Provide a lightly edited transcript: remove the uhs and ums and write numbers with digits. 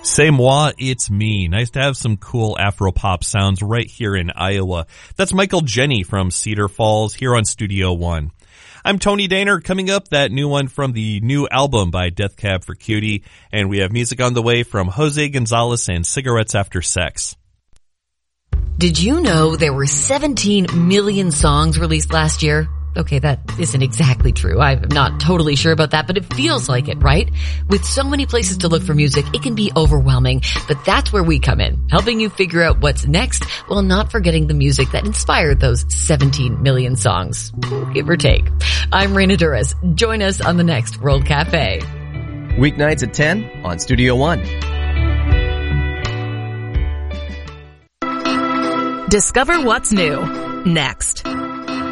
C'est moi, it's me. Nice to have some cool Afro-pop sounds right here in Iowa. That's Michael Jenny from Cedar Falls here on Studio One. I'm Tony Daner. Coming up, that new one from the new album by Death Cab for Cutie. And we have music on the way from Jose Gonzalez and Cigarettes After Sex. Did you know there were 17 million songs released last year? Okay, that isn't exactly true. I'm not totally sure about that, but it feels like it, right? With so many places to look for music, it can be overwhelming, but that's where we come in, helping you figure out what's next while not forgetting the music that inspired those 17 million songs, give or take. I'm Raina Duras. Join us on the next World Cafe. Weeknights at 10 on Studio One. Discover what's new next.